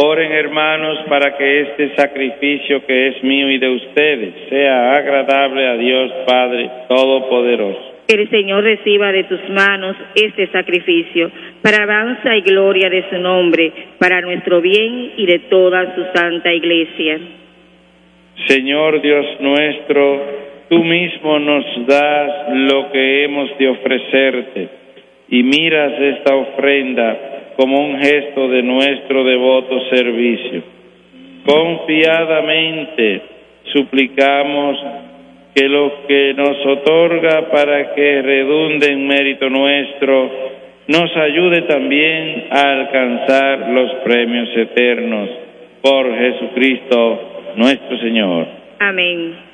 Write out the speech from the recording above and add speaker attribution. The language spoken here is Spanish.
Speaker 1: Oren, hermanos, para que este sacrificio que es mío y de ustedes sea agradable a Dios Padre Todopoderoso.
Speaker 2: Que el Señor reciba de tus manos este sacrificio, para alabanza y gloria de su nombre, para nuestro bien y de toda su santa Iglesia.
Speaker 1: Señor Dios nuestro, tú mismo nos das lo que hemos de ofrecerte, y miras esta ofrenda como un gesto de nuestro devoto servicio. Confiadamente suplicamos que lo que nos otorga para que redunde en mérito nuestro, nos ayude también a alcanzar los premios eternos. Por Jesucristo nuestro Señor.
Speaker 2: Amén.